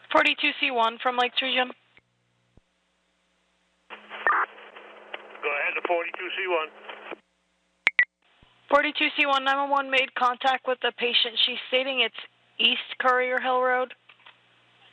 42C1 from Lakes Region. Go ahead to 42C1. 42C1 911 made contact with the patient. She's stating it's East Courier Hill Road.